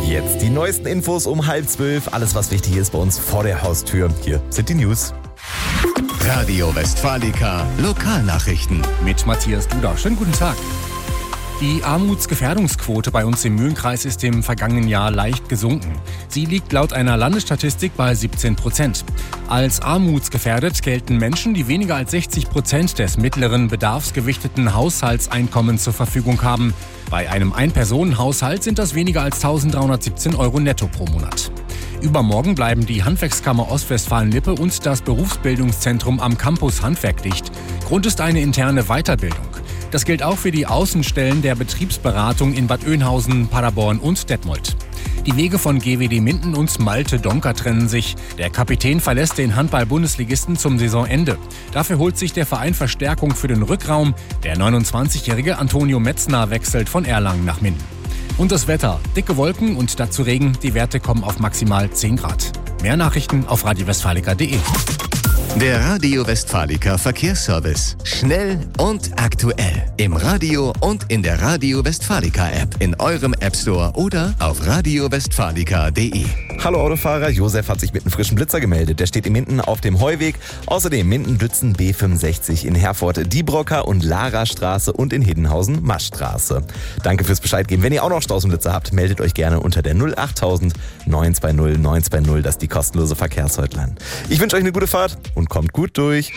Jetzt die neuesten Infos um 11:30. Alles, was wichtig ist bei uns vor der Haustür. Hier sind die News. Radio Westfalica Lokalnachrichten. Mit Matthias Duda. Schönen guten Tag. Die Armutsgefährdungsquote bei uns im Mühlenkreis ist im vergangenen Jahr leicht gesunken. Sie liegt laut einer Landesstatistik bei 17%. Als armutsgefährdet gelten Menschen, die weniger als 60% des mittleren bedarfsgewichteten Haushaltseinkommens zur Verfügung haben. Bei einem Ein-Personen-Haushalt sind das weniger als 1.317 € netto pro Monat. Übermorgen bleiben die Handwerkskammer Ostwestfalen-Lippe und das Berufsbildungszentrum am Campus Handwerk dicht. Grund ist eine interne Weiterbildung. Das gilt auch für die Außenstellen der Betriebsberatung in Bad Oeynhausen, Paderborn und Detmold. Die Wege von GWD Minden und Malte Donker trennen sich. Der Kapitän verlässt den Handball-Bundesligisten zum Saisonende. Dafür holt sich der Verein Verstärkung für den Rückraum. Der 29-jährige Antonio Metzner wechselt von Erlangen nach Minden. Und das Wetter. Dicke Wolken und dazu Regen. Die Werte kommen auf maximal 10 Grad. Mehr Nachrichten auf radiowestfalica.de. Der Radio Westfalica Verkehrsservice. Schnell und aktuell. Im Radio und in der Radio Westfalica App. In eurem App Store oder auf radiowestfalica.de. Hallo Autofahrer, Josef hat sich mit einem frischen Blitzer gemeldet. Der steht in Minden auf dem Heuweg. Außerdem Minden-Dützen B65, in Herford Diebrocker und Lara-Straße und in Hiddenhausen Maschstraße. Danke fürs Bescheid geben. Wenn ihr auch noch Staus und Blitzer habt, meldet euch gerne unter der 08000 920 920. Das ist die kostenlose Verkehrshotline. Ich wünsche euch eine gute Fahrt und kommt gut durch.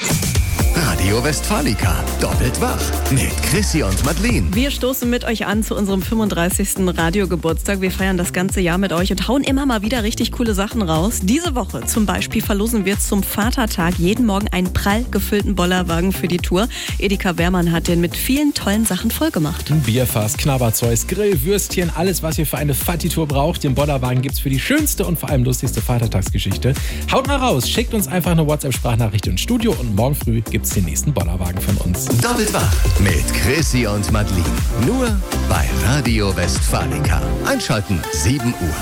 Radio Westfalica. Doppelt wach. Mit Chrissy und Madeleine. Wir stoßen mit euch an zu unserem 35. Radiogeburtstag. Wir feiern das ganze Jahr mit euch und hauen immer mal wieder richtig coole Sachen raus. Diese Woche zum Beispiel verlosen wir zum Vatertag jeden Morgen einen prall gefüllten Bollerwagen für die Tour. Edeka Wehrmann hat den mit vielen tollen Sachen vollgemacht. Bierfass, Knabberzeug, Grill, Würstchen, alles, was ihr für eine Fatti-Tour braucht. Den Bollerwagen gibt's für die schönste und vor allem lustigste Vatertagsgeschichte. Haut mal raus, schickt uns einfach eine WhatsApp-Sprachnachricht ins Studio und morgen früh gibt's den nächsten Bollerwagen von uns. Doppelt wach. Mit Chrissy und Madeleine. Nur bei Radio Westfalica. Einschalten 7 Uhr.